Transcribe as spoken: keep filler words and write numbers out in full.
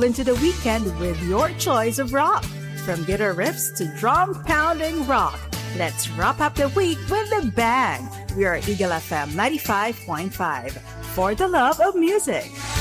into the weekend with your choice of rock. From guitar riffs to drum-pounding rock, let's wrap up the week with a bang. We are Eagle F M ninety-five point five for the love of music.